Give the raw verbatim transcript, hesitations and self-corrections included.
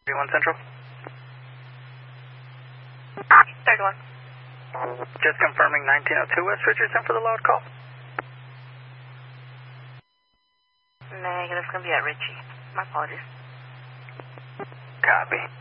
one Central. Second one. Just confirming nineteen oh two West Richardson for the loud call. Negative, it's going to be at Richie. My apologies. Copy.